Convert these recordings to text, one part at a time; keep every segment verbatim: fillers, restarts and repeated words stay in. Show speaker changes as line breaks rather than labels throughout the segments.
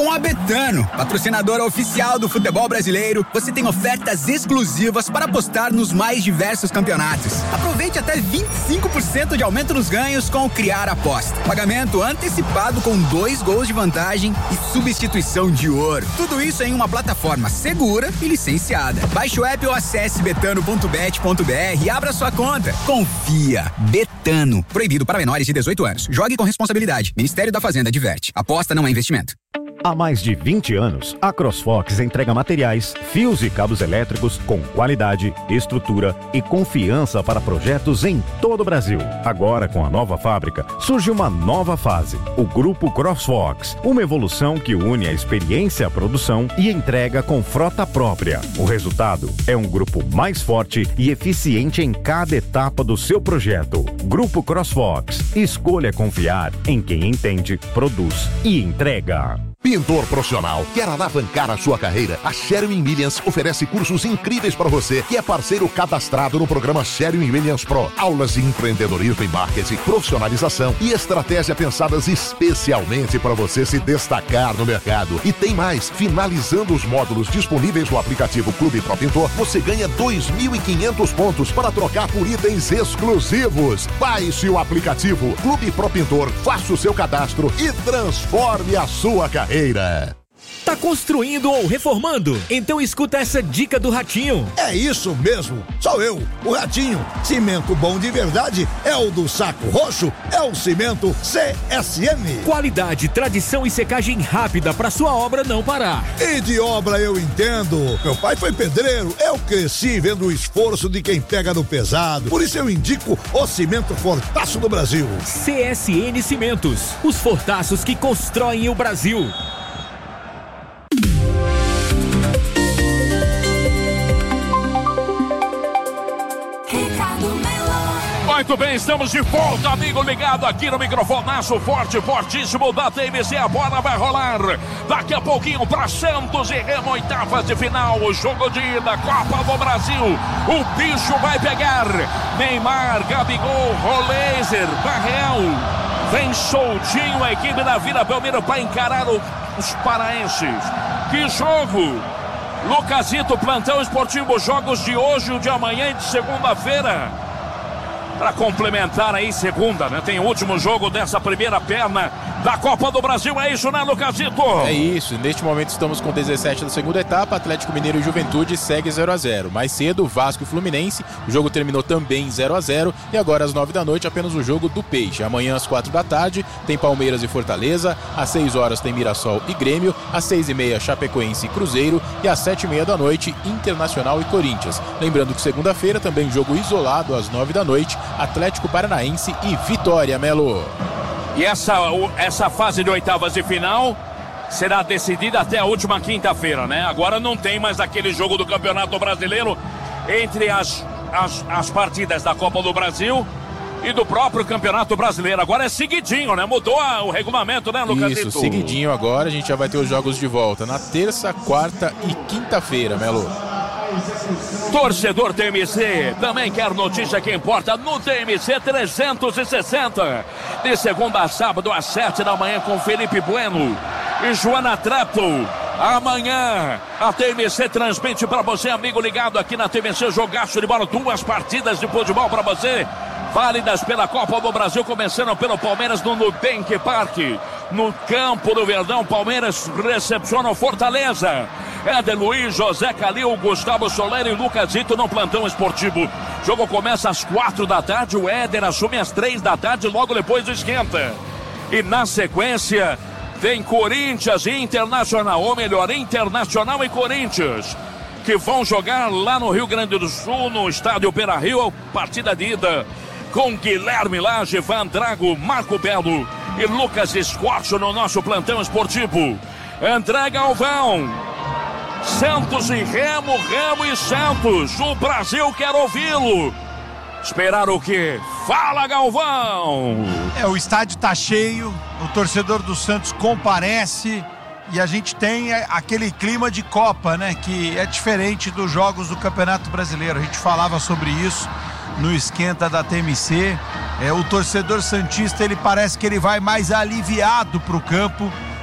Com a Betano, patrocinadora oficial do futebol brasileiro, você tem ofertas exclusivas para apostar nos mais diversos campeonatos. Aproveite até vinte e cinco por cento de aumento nos ganhos com o Criar Aposta. Pagamento antecipado com dois gols de vantagem e substituição de ouro. Tudo isso em uma plataforma segura e licenciada. Baixe o app ou acesse betano ponto bet ponto br e abra sua conta. Confia. Betano. Proibido para menores de dezoito anos. Jogue com responsabilidade. Ministério da Fazenda adverte. Aposta não é investimento.
Há mais de vinte anos, a CrossFox entrega materiais, fios e cabos elétricos com qualidade, estrutura e confiança para projetos em todo o Brasil. Agora, com a nova fábrica, surge uma nova fase, o Grupo CrossFox, uma evolução que une a experiência à produção e entrega com frota própria. O resultado é um grupo mais forte e eficiente em cada etapa do seu projeto. Grupo CrossFox. Escolha confiar em quem entende, produz e entrega.
Pintor profissional, quer alavancar a sua carreira? A Sherwin Williams oferece cursos incríveis para você, que é parceiro cadastrado no programa Sherwin Williams Pro. Aulas de empreendedorismo e marketing, profissionalização e estratégia pensadas especialmente para você se destacar no mercado. E tem mais, finalizando os módulos disponíveis no aplicativo Clube Pro Pintor, você ganha dois mil e quinhentos pontos para trocar por itens exclusivos. Baixe o aplicativo Clube Pro Pintor, faça o seu cadastro e transforme a sua carreira.
Tá construindo ou reformando? Então escuta essa dica do Ratinho.
É isso mesmo, sou eu, o Ratinho. Cimento bom de verdade é o do Saco Roxo, é o Cimento C S M.
Qualidade, tradição e secagem rápida para sua obra não parar.
E de obra eu entendo. Meu pai foi pedreiro, eu cresci vendo o esforço de quem pega no pesado. Por isso eu indico o Cimento Fortaço do Brasil.
C S N Cimentos, os fortaços que constroem o Brasil.
Muito bem, estamos de volta, amigo ligado aqui no microfonaço forte, fortíssimo da T M C. A bola vai rolar daqui a pouquinho para Santos e Remo, oitavas de final, o jogo de ida, Copa do Brasil. O bicho vai pegar. Neymar, Gabigol, Roleiser, Barreal. Vem soltinho a equipe da Vila Belmiro para encarar o, os paraenses. Que jogo! Lucasito, plantão esportivo, jogos de hoje, o de amanhã e de segunda-feira. Para complementar aí segunda, né? Tem o último jogo dessa primeira perna da Copa do Brasil, é isso, né, Lucasito?
É isso, neste momento estamos com dezessete da segunda etapa, Atlético Mineiro e Juventude segue zero a zero. Mais cedo, Vasco e Fluminense, o jogo terminou também zero a zero e agora às nove da noite apenas o jogo do Peixe. Amanhã às quatro da tarde tem Palmeiras e Fortaleza, às seis horas tem Mirassol e Grêmio, às seis e meia Chapecoense e Cruzeiro e às sete e meia da noite Internacional e Corinthians. Lembrando que segunda-feira também jogo isolado às nove da noite, Atlético Paranaense e Vitória, Melo.
E essa, essa fase de oitavas de final será decidida até a última quinta-feira, né? Agora não tem mais aquele jogo do Campeonato Brasileiro entre as, as, as partidas da Copa do Brasil e do próprio Campeonato Brasileiro. Agora é seguidinho, né? Mudou a, o regulamento, né, Lucasito?
Isso, seguidinho agora. A gente já vai ter os jogos de volta na terça, quarta e quinta-feira, Melo.
Torcedor T M C, também quer notícia que importa no T M C trezentos e sessenta. De segunda a sábado às sete da manhã com Felipe Bueno e Joana Trato. Amanhã a T M C transmite para você, amigo ligado aqui na T M C, jogaço de bola, duas partidas de futebol para você, válidas pela Copa do Brasil, começando pelo Palmeiras no Nubank Park, no Campo do Verdão. Palmeiras recepciona o Fortaleza. Éder Luiz, José Calil, Gustavo Soler e Lucasito no plantão esportivo. Jogo começa às quatro da tarde, o Éder assume às três da tarde, logo depois esquenta. E na sequência tem Corinthians e Internacional, ou melhor, Internacional e Corinthians, que vão jogar lá no Rio Grande do Sul, no estádio Beira-Rio, partida de ida com Guilherme Lage, Van Drago, Marco Belo e Lucas Escorcho no nosso plantão esportivo. André Galvão, Santos e Remo, Remo e Santos, o Brasil quer ouvi-lo. Esperar o quê? Fala, Galvão!
É, o estádio tá cheio, o torcedor do Santos comparece e a gente tem aquele clima de Copa, né? Que é diferente dos jogos do Campeonato Brasileiro. A gente falava sobre isso no esquenta da T M C. É, o torcedor santista, ele parece que ele vai mais aliviado pro campo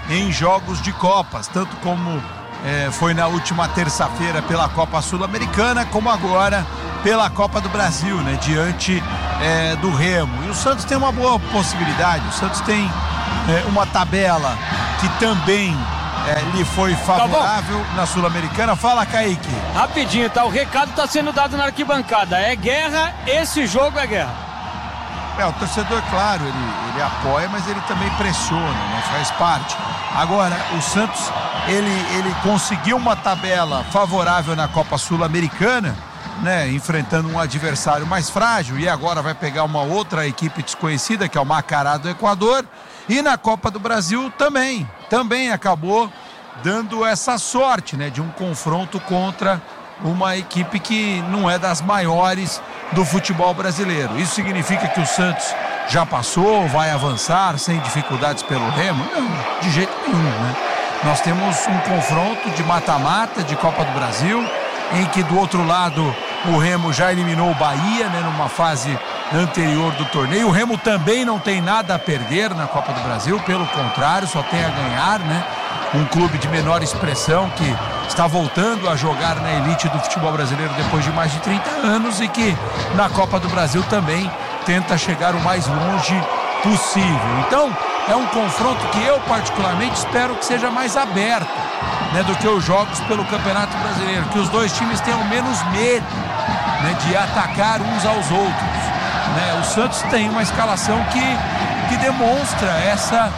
em jogos de Copas, tanto como é, foi na última terça-feira pela Copa Sul-Americana, como agora pela Copa do Brasil, né, diante é, do Remo. E o Santos tem uma boa possibilidade, o Santos tem é, uma tabela que também é, lhe foi favorável tá na Sul-Americana. Fala, Kaique.
Rapidinho, tá? O recado tá sendo dado na arquibancada. É guerra, esse jogo é guerra.
É, o torcedor, claro, ele, ele apoia, mas ele também pressiona, né? Faz parte. Agora, o Santos, ele, ele conseguiu uma tabela favorável na Copa Sul-Americana, né? Enfrentando um adversário mais frágil, e agora vai pegar uma outra equipe desconhecida, que é o Macará do Equador, e na Copa do Brasil também, também acabou dando essa sorte, né? De um confronto contra uma equipe que não é das maiores do futebol brasileiro. Isso significa que o Santos já passou, vai avançar sem dificuldades pelo Remo? Não, de jeito nenhum, né? Nós temos um confronto de mata-mata de Copa do Brasil, em que do outro lado o Remo já eliminou o Bahia, né, numa fase anterior do torneio. O Remo também não tem nada a perder na Copa do Brasil, pelo contrário, só tem a ganhar, né? Um clube de menor expressão que está voltando a jogar na elite do futebol brasileiro depois de mais de trinta anos e que na Copa do Brasil também tenta chegar o mais longe possível. Então, é um confronto que eu particularmente espero que seja mais aberto, né, do que os jogos pelo Campeonato Brasileiro, que os dois times tenham menos medo, né, de atacar uns aos outros, né? O Santos tem uma escalação que, que demonstra essa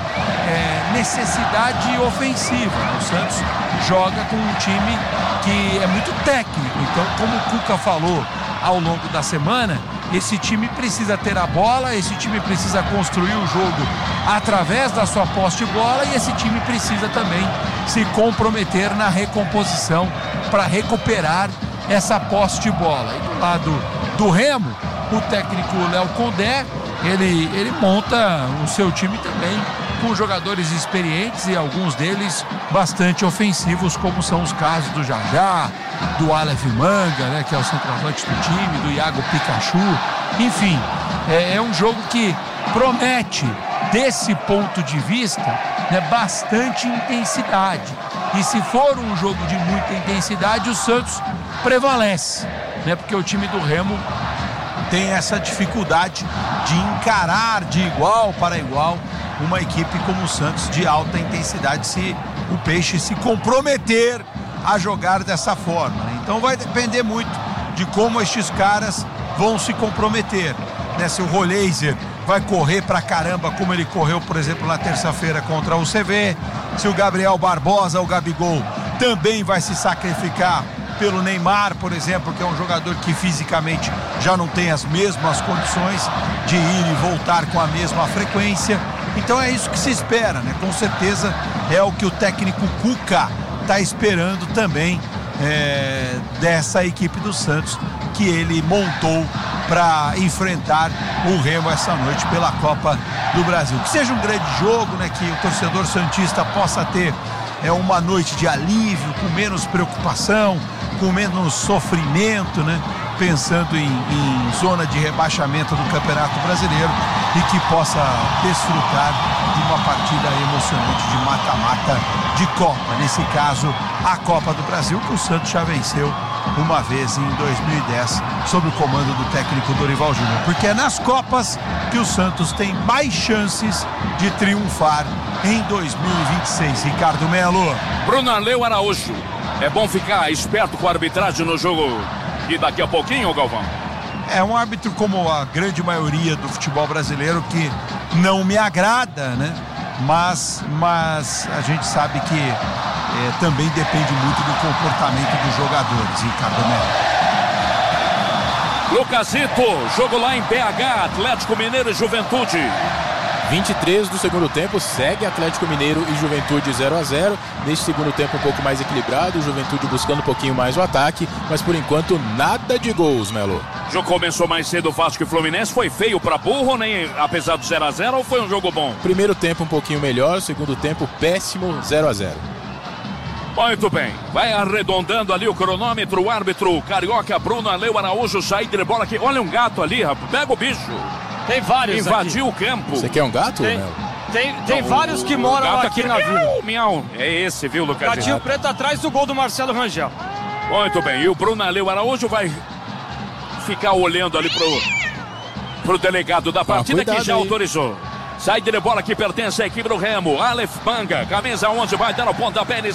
é, necessidade ofensiva, né? O Santos joga com um time que é muito técnico, então, como o Cuca falou ao longo da semana, esse time precisa ter a bola, esse time precisa construir o jogo através da sua posse de bola, e esse time precisa também se comprometer na recomposição para recuperar essa posse de bola. E do lado do Remo, o técnico Léo Condé, ele, ele monta o seu time também com jogadores experientes e alguns deles bastante ofensivos, como são os casos do Jajá, do Aleph Manga, né, que é o centroavante do time, do Iago Pikachu. Enfim, é, é um jogo que promete, desse ponto de vista, né, bastante intensidade. E se for um jogo de muita intensidade, o Santos prevalece, né, porque o time do Remo tem essa dificuldade de encarar de igual para igual uma equipe como o Santos de alta intensidade, se o Peixe se comprometer a jogar dessa forma, né? Então vai depender muito de como estes caras vão se comprometer, né? Se o Roleiser vai correr pra caramba como ele correu, por exemplo, na terça-feira contra o C V, se o Gabriel Barbosa, o Gabigol, também vai se sacrificar pelo Neymar, por exemplo, que é um jogador que fisicamente já não tem as mesmas condições de ir e voltar com a mesma frequência. Então é isso que se espera, né? Com certeza é o que o técnico Cuca está esperando também é, dessa equipe do Santos, que ele montou para enfrentar o Remo essa noite pela Copa do Brasil. Que seja um grande jogo, né? Que o torcedor santista possa ter é, uma noite de alívio, com menos preocupação, com menos sofrimento, né? Pensando em, em zona de rebaixamento do Campeonato Brasileiro, e que possa desfrutar de uma partida emocionante de mata-mata de Copa. Nesse caso, a Copa do Brasil, que o Santos já venceu uma vez em dois mil e dez, sob o comando do técnico Dorival Júnior. Porque é nas Copas que o Santos tem mais chances de triunfar em dois mil e vinte e seis. Ricardo Melo.
Bruno Arleu Araújo. É bom ficar esperto com a arbitragem no jogo e daqui a pouquinho, Galvão.
É um árbitro como a grande maioria do futebol brasileiro que não me agrada, né? Mas, mas a gente sabe que é, também depende muito do comportamento dos jogadores, Ricardo
Melo. Lucasito, jogo lá em B H, Atlético Mineiro e Juventude.
vinte e três do segundo tempo, segue Atlético Mineiro e Juventude zero a zero. Neste segundo tempo um pouco mais equilibrado, Juventude buscando um pouquinho mais o ataque, mas por enquanto nada de gols, Melo.
O jogo começou mais cedo, Vasco e Fluminense. Foi feio para burro, nem apesar do zero a zero, ou foi um jogo bom?
Primeiro tempo um pouquinho melhor, segundo tempo péssimo, zero a zero.
Muito bem, vai arredondando ali o cronômetro, o árbitro carioca Bruno Arleu Araújo sai de bola aqui. Olha um gato ali, rapaz, pega o bicho.
Tem vários
Invadiu
aqui.
o campo.
Você quer um gato,
Tem.
Melo?
Tem, tem então, vários que moram aqui, aqui na vila.
Miau, é esse, viu, Lucas?
Gatinho Preto atrás do gol do Marcelo Rangel.
Muito bem, e o Bruno Aleu Araújo vai ficar olhando ali pro, pro delegado da partida, ah, que já aí. autorizou. Saída de bola que pertence à equipe do Remo. Aleph Manga, camisa onze, vai dar o pontapé inicial.